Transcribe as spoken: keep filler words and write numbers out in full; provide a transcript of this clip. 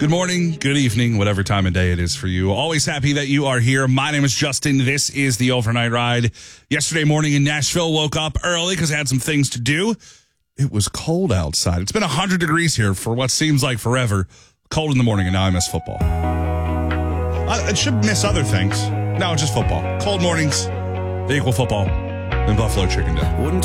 Good morning, good evening, whatever time of day it is for you. Always happy that you are here. My name is Justin. This is the Overnight Ride. Yesterday morning in Nashville, woke up early because I had some things to do. It was cold outside. It's been one hundred degrees here for what seems like forever. Cold in the morning, and now I miss football. I, I should miss other things. No, just football. Cold mornings, they equal football, and Buffalo Chicken Day.